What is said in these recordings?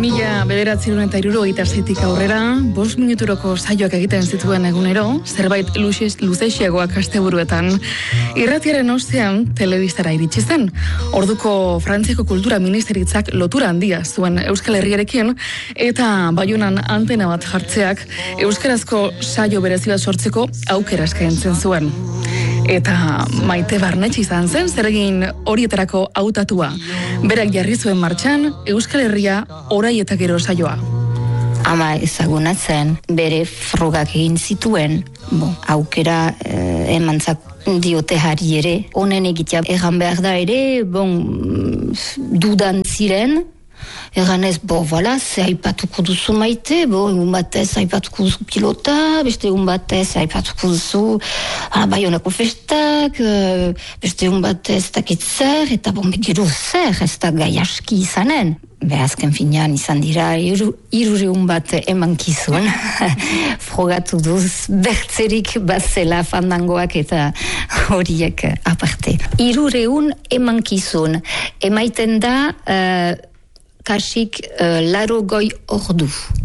1976 aurrera, 5 minuturoko saioak egiten zituen egunero, zerbait luzeixiagoak asteburuetan. Irratiaren ostean, telebistara iritsi zen. Orduko Frantziako Kultura Ministeritzak lotura handia zuen Euskal Herriarekin, eta Baionan antena bat jartzeak euskarazko saio berezi bat sortzeko aukera eskaintzen zuen. Eta Maite Barnetxe izan zen zeregin horietarako hautatua. Berak jarri zuen martxan Euskal Herria orai eta gero saioa. Ama ezaguna zen, bere frogak egin zituen, aukera emantzak diote jari ere. Honen egitea egan behar da ere, dudan ziren, egan ez, ze aipatuko duzu Maite, egun batez aipatuko duzu pilota, beste egun batez aipatuko duzu Baionako festak, beste egun batez dakit zer, eta gero zer, ez da gai aski izanen. Azken finean izan dira, 300 bat emankizun, frogatu duz, bertzerik bazela fandangoak eta horiek aparte. 300 emankizun, emaiten da, kasik 80 ordu.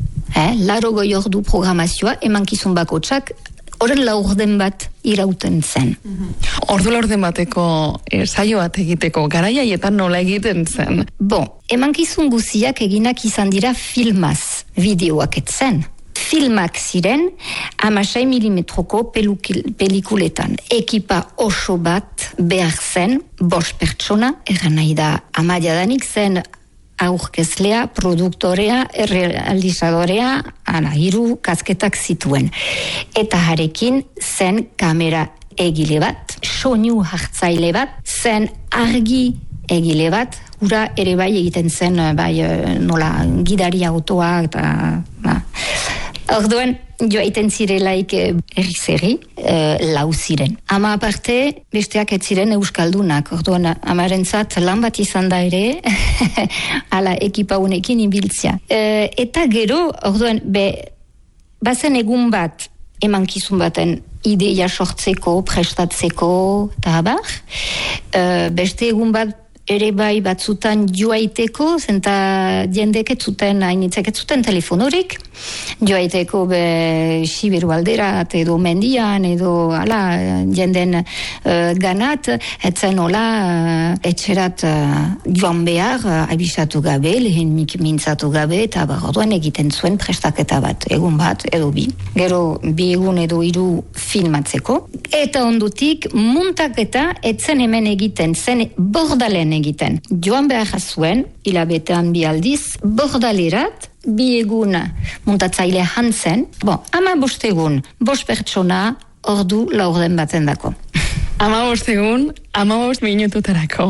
80 ordu programazioa, emankizun bakotsak, horren laurden bat irauten zen. Ordu laurden bateko saio bat egiteko, garaiaietan nola egiten zen? Emankizun guziak eginak izan dira filmaz, bideoak etzen. Filmak ziren 16 milimetroko pelikuletan. Ekipa oso bat behar zen, 5 pertsona, erran nahi da amadiadanik zen, aurkezlea, produktorea, realizadorea, 3 kasketak zituen. Eta jarekin zen kamera egile bat, soinu hartzaile bat, zen argi egile bat, ura ere bai egiten zen, nola gidari autoa, eta orduan, joaiten zirelaik erri, lau ziren. Ama aparte, besteak ez ziren euskaldunak. Orduan, amarentzat lan bat izan da ere, ala ekipa unekin ibiltzia. Eta gero, orduan, bazen egun bat, emankizun baten ideia sortzeko, prestatzeko, eta abar. Beste egun bat, ere bai batzutan joaiteko, zenta jendek etzuten, hainitzek etzuten telefonorik, joaiteko Siberu alderat, edo mendian, edo jenden ganat, etzen hola etxerat joan behar, abisatu gabe, lehen mintzatu gabe, eta orduan egiten zuen prestaketa bat, egun bat, edo bi. Gero, 2 egun edo 3 filmatzeko. Eta ondutik, muntaketa etzen hemen egiten, zen Bordalen egiten. Joan behar zuen, hilabetean 2 aldiz, Bordalerat, 2 egun muntatzaile hantzen, 15 egun, 5 pertsona, ordu laurden baten dako. 15 egun, 15 minututarako.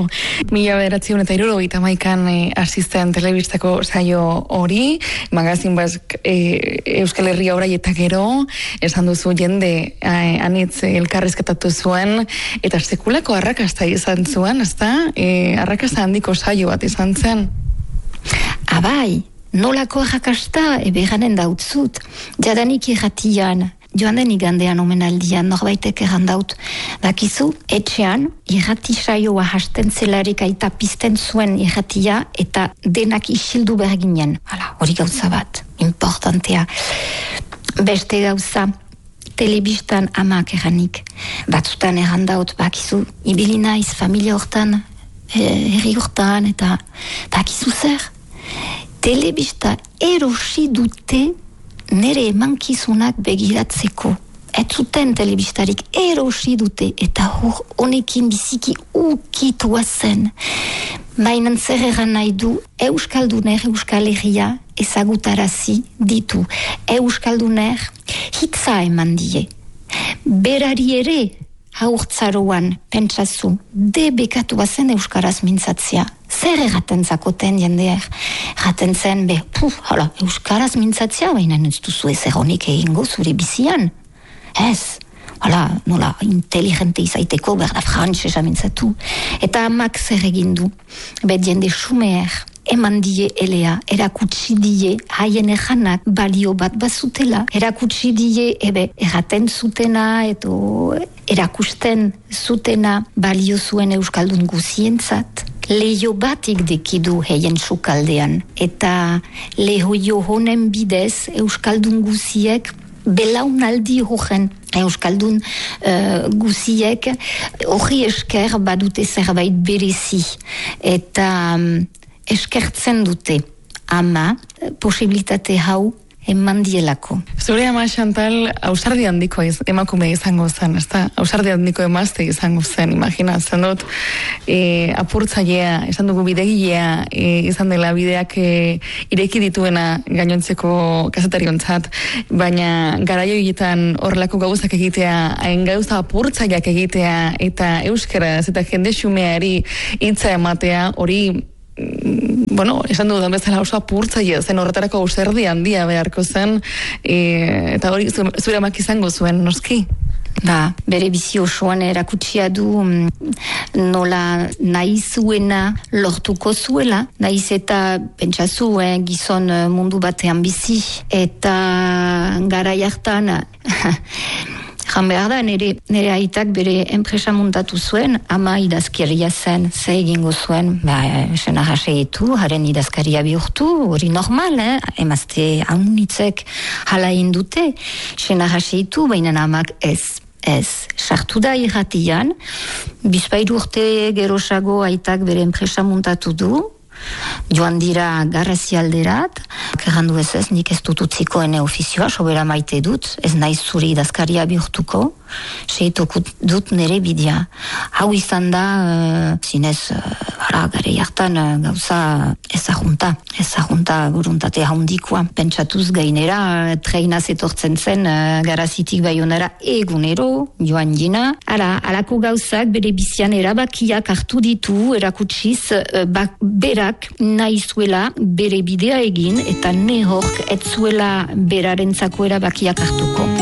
1971an asisten telebistako saio hori, magazin bask Euskal Herria orai eta gero, esan duzu jende anitz elkarrizketatu zuen, eta sekulako arrakasta izan zuen, ezta? Arrakasta handiko saio bat izan zen. Abai, nolako arrakasta, ebeganen dautzut, jadanik irratian, joan den igandean omenaldian norbaitek errandaut. Bakizu, etxean, irrati saioa hasten zelarik aita pizten zuen irratia eta denak isildu behar ginen. Hori gauza bat, importantea. Beste gauza, telebistan amak erranik. Batzutan errandaut, bakizu, ibili naiz familia hortan, herri hortan, eta bakizu zer? Telebista erosi dute nere emankizunak begiratzeko. Ez zuten telebistarik erosi dute, eta honekin biziki ukitua zen. Bainan zer egan nahi du, Euskalduner Euskal Herria ezagutarazi ditu. Euskalduner hitza eman die. Berari ere haurtzaroan pentsazu, debekatua zen euskaraz mintzatzea. Zer erraten zakoten jendeak? Erraten zen, euskaraz mintzatzea, baina ez duzu ezer honik egingo zure bizian. Ez, nola inteligente izaiteko, berda frantzesa mintzatu. Eta amak zer egin du, jende xumeer, eman die elea, erakutsi die haien ejanak balio bat bazutela, erakutsi die erraten zutena edo erakusten zutena balio zuen euskaldun guzientzat. Leio batik dekidu heien sukaldean. Eta lehoio honen bidez Euskaldun guziek belaunaldi hogen. Euskaldun guziek hori esker badute zerbait berezi. Eta eskertzen dute ama posibilitate hau eman dielako. Zure ama Chantal ausardi handiko emakume izango zen, ezta? Ausardi handiko emazte izango zen, imaginatzen dut. Apurtzailea, esan dugu bidegilea, izan dela bideak ireki dituena gainontzeko kazetariontzat, baina garaioietan horrelako gauzak egitea, hain gauza apurtzaileak egitea, eta euskaraz eta jende xumeari hitza ematea, hori esan dudan bezala oso apurtzaile zen, horretarako ausardi handia beharko zen, eta hori zure amak izango zuen, noski? Bere bizi osoan erakutsia du nola nahi zuena lortuko zuela, nahiz eta pentsazu gizon mundu batean bizi, eta garai hartan jan behar da, nire aitak bere enpresa muntatu zuen, ama idazkaria zen, ze egingo zuen, sena jaseitu, haren idazkaria bihurtu, hori normal, emazte haunitzek hala indute, sena jaseitu, baina amak ez, sartu da irratian, bizpairu urte gerosago aitak bere enpresa muntatu du, joan dira Garrazialderat, errandu ez, nik ez dut utziko ene ofizioa, sobera maite dut, ez naiz zuri idazkaria bihurtuko, seituko dut nire bidea. Hau izan da, zinez, gare hartan gauza ezagunta buruntate haundikoa. Pentsatuz gainera, treinaz etortzen zen, Garazitik Baionara egunero, joan jina. Alako gauzak bere bizian erabakiak hartu ditu, erakutsiz, berak nahi zuela bere bidea egin, eta ne hork ez zuela berarentzako erabakiak hartuko.